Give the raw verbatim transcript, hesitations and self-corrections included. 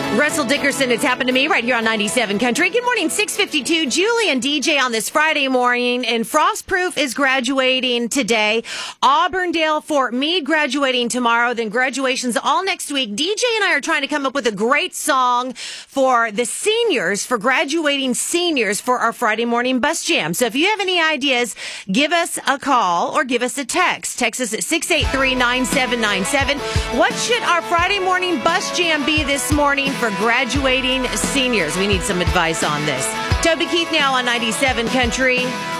Russell Dickerson, it's happened to me right here on ninety-seven Country. Good morning, six fifty-two. Julie and D J on this Friday morning. And Frostproof is graduating today. Auburndale, Fort Meade graduating tomorrow. Then graduations all next week. D J and I are trying to come up with a great song for the seniors, for graduating seniors for our Friday morning bus jam. So if you have any ideas, give us a call or give us a text. Text us at six eight three, nine seven nine seven. What should our Friday morning bus jam be this morning for graduating seniors? We need some advice on this. Toby Keith now on ninety-seven Country.